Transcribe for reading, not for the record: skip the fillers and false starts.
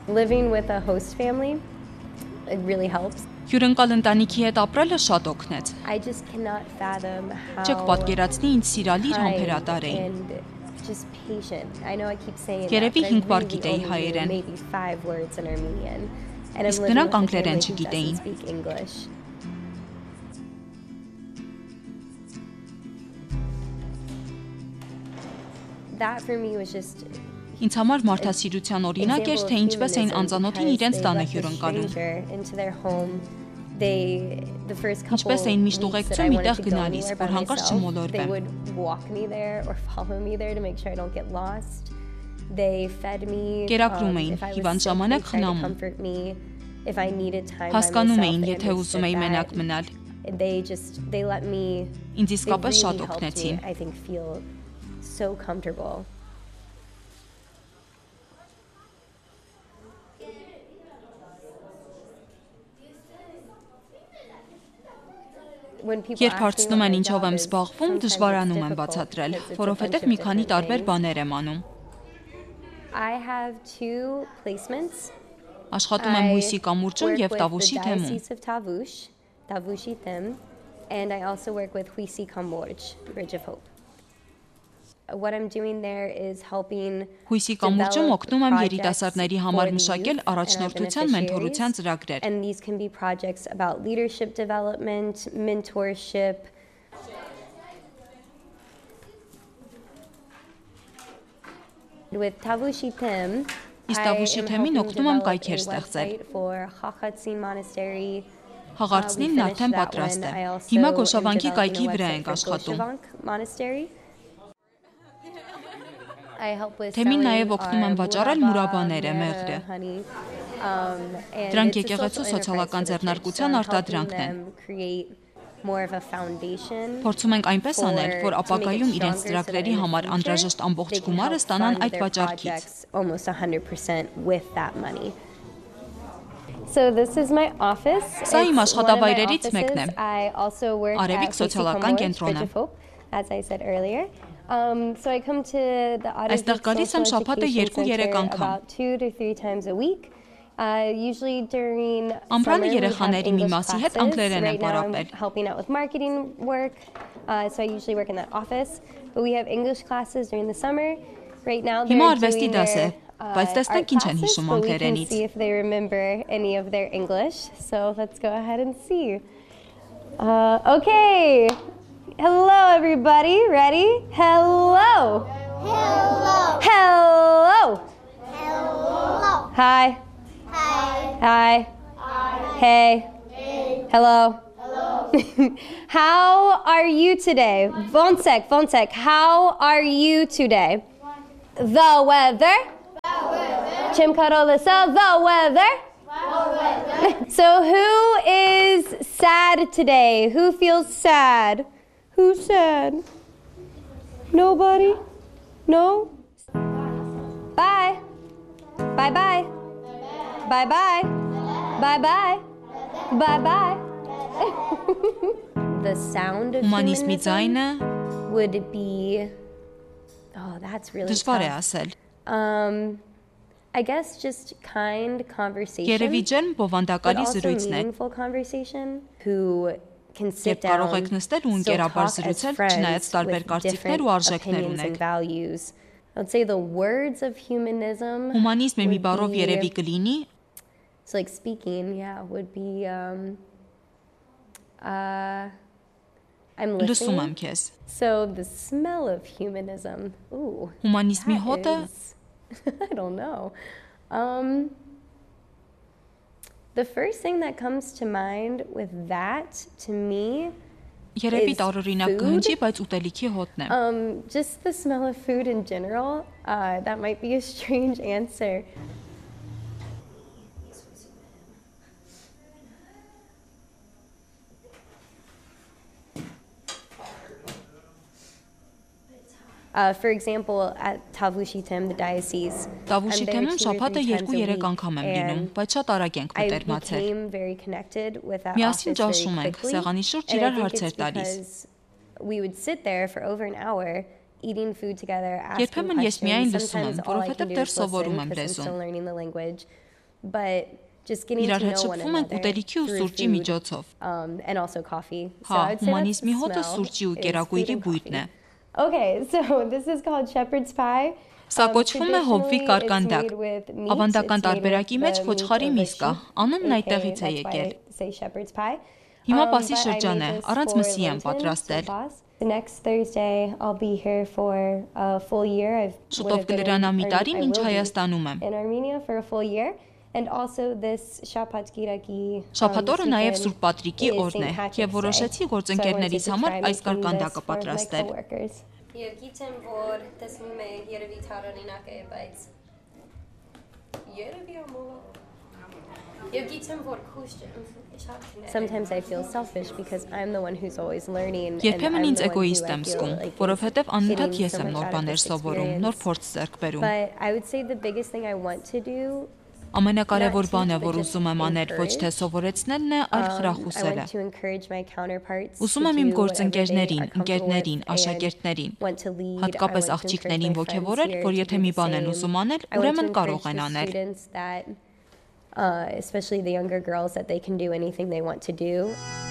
Living with a host family, it really helps. Հյուրընկալ ընտանիքի հետ ապրելը շատ օգնեց։ I just cannot fathom how Չեք պատկերացնի ինձ սիրալիր kind համբերատար էին։ and just patient. I know I keep saying Երևի that, but I 5 բառ really գիտեի only հայերեն։ knew maybe 5 words in Armenian. And I'm Իսկ living նրանք with a անգլերեն family who չգիտեին։ doesn't speak English. That for me was just Ինձ համար մարդասիրության օրինակ էր, թե ինչպես էին անծանոթին իրենց տանը հյուրընկալում։ Ինչպես էին միշտ ուղեկցում մի տեղ գնալիս, որ հանկարծ չմոլորվեմ։ Կերակրում էին, հիվանդ ժամանակ խնամում։ Հասկանում էին, եթե ուզում էի մենակ մնալ։ Ինձ իսկապես շատ օգնեցին։ So comfortable. Երբ հարցնում են ինչով եմ զբաղվում, դժվարանում եմ բացատրել, որովհետև մի քանի տարբեր բաներ եմ անում։ Աշխատում եմ հույսի կամուրջում և Տավուշի թեմում։ And I also work with Huisi Kamorj, Bridge of Hope. What I'm doing there is helping Հույսի կամուրջում օգնում եմ երիտասարդների համար մշակել առաջնորդության մենթորության ծրագրեր։ And these can be projects about leadership development, mentorship. With Tavushi Them, Իսկ Տավուշի թեմին օգնում եմ կայքեր ստեղծել։ Հաղարցնինն արդեն պատրաստ է։ Հիմա Գոշավանքի կայքի վրա ենք աշխատում։ Թեմին նաև օգնում եմ վաճառել մուրաբաները, մեղրը։ Դրանք եկեղեցու սոցիալական ձեռնարկության արտադրանքն են։ Փորձում ենք այնպես անել, որ ապագայում իրենց ծրագրերի համար անհրաժեշտ ամբողջ գումարը ստանան այդ վաճառքից։ So this is my office. Սա իմ աշխատավայրերից մեկն է։ Արևիկ սոցիալական կենտրոնը։ As I said earlier. So I come to the Այստեղ գալիս եմ շաբաթը 2-3 անգամ։ about 2 to 3 times a week. Usually during Ամռանը երեխաների մի մասի հետ անգլերեն եմ պարապել։ Helping out with marketing work. So I usually work in that office, but we have English classes during the summer. Right now Հիմա they're արվեստի doing դաս է, their բայց տեսնենք art ինչ են classes, հիշում but we can անգլերենից։ see if they remember any of their English. So let's go ahead and see. Okay. Hello, everybody. Ready? Hello. Hello. Hello. Hello. Hi. Hi. Hi. Hi. Hey. Hey. Hello. Hello. How are you today? Vonsek. How are you today? The weather. Chimkarolisa, the weather. So who is sad today? Who feels sad? Who's sad? Nobody? No? Bye. Bye-bye. Bye-bye. Bye-bye. Bye-bye. The sound of Հումանիզմի ձայնը would be, oh, that's really դժվար է tough. ասել։ I guess just kind conversation. Երևի ջերմ but բովանդակալի also զրույցն է, meaningful conversation. Who can sit երբ կարող down, եք նստել ու still ընկերաբար talk as զրուցել, friends չնայած տարբեր with կարծիքներ different ու արժեքներ opinions and ունեք։ values. I would say the words of humanism. Հումանիզմը մի would բառով be- երևի կլինի, So like speaking, yeah, would be I'm լսում եմ listening. քեզ։ So the smell of humanism. Ooh. Հումանիզմի that հոտը is- I don't know. The first thing that comes to mind with that, to me, երևի is տարօրինակ food. կհնչի, բայց ուտելիքի հոտն է։ Just the smell of food in general. That might be a strange answer. For example, at Tavushitem, the diocese, Տավուշի I'm there թեմում 2 or շաբաթը 3 times a 2-3 week, անգամ եմ լինում, and բայց շատ արագ ենք I մտերմացել։ became very connected with that Միասին office very ճաշում ենք, quickly. սեղանի շուրջ And I իրար think հարցեր it's տալիս։ because we would sit there for over an hour eating food together, asking Երբեմն ես միայն questions. լսում եմ, Sometimes all I որովհետև can do դեռ is սովորում listen եմ because I'm լեզուն։ still learning the language. but just getting Իրար to հետ know one շփվում ենք another ուտելիքի ու through սուրճի food, միջոցով։ and also coffee. So Հա, I would say that's the հումանիզմի հոտը smell սուրճի ու is կերակույրի food and բույրն է։ coffee. Okay, so this is called shepherd's pie. Սա կոչվում է հոբվի Traditionally, կարկանդակ։ it's made with meat. Ավանդական It's made with տարբերակի մեջ the խոչխարի meat of a միս կա։ sheep, Անունն aka այդտեղից է that's why եկել։ I say shepherd's pie. Հիմա But Պասի I շրջան made է, this առանց for մսի եմ Lenten, պատրաստել։ so Pas. The next Thursday, I'll be here for a full year. I would Շուտով have been կլրանա մի տարի, I մինչ will be Հայաստանում եմ։ in Armenia for a full year. And also this Shapat Giraki Շաբաթօրը նաև Սուրբ Պատրիկի is օրն է, St. Patrick's եւ որոշեցի Day. So I wanted գործընկերներիս to համար try այս making կարկանդակը this for my պատրաստել։ coworkers. Եվ գիտեմ, որ տեսնում է երևի տարօրինակ է, բայց երևի ամոլ։ Եվ գիտեմ, որ Sometimes I feel selfish because I'm the one who's always learning and Երբեմն I'm ինձ the one who էգոիստ I եմ feel զգում, like is որովհետև անընդհատ getting ես so եմ much նոր out of բաներ this սովորում, նոր experience. փորձ ձեռք բերում։ But I would say the biggest thing I want to do Ամենակարևոր not բանը, teach, but որ just ուզում եմ անել, ոչ թե encourage. սովորեցնելն է, այլ I խրախուսելը։ want to encourage my counterparts Ուզում to եմ իմ do whatever they գործընկերներին, are comfortable ընկերներին, with and աշակերտներին, want to lead. I հատկապես want to encourage աղջիկներին my friends ողջևորել, here որ to եթե do մի the բան են same. ուզում անել, I want to ուրեմն կարող encourage են the անել։ students that especially the younger girls that they can do anything they want to do.